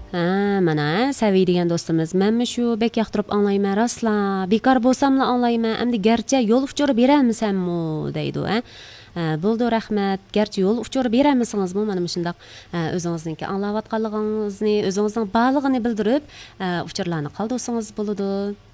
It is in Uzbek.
Mana Saviy degan do'stimiz, "Menmi shu bek yoqtirib anglayman rostla, bekor bo'lsamla anglayman, endi garchi yo'l uchiri berolmasammi?" deydi, Bo'ldi, rahmat. Garchi yo'l uchiri berolmasingizmi, mana shundoq o'zingizniki anglayotganligingizni, o'zingizning borlig'ini bildirib, uchurlarni qoldirsangiz bo'ladi.